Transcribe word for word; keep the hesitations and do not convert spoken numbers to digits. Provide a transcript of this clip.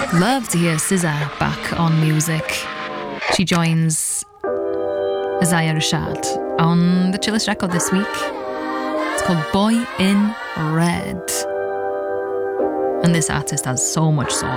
Love to hear S Z A back on music. She joins Isaiah Rashad on the chillest record this week. It's called Boy in Red. And this artist has so much soul.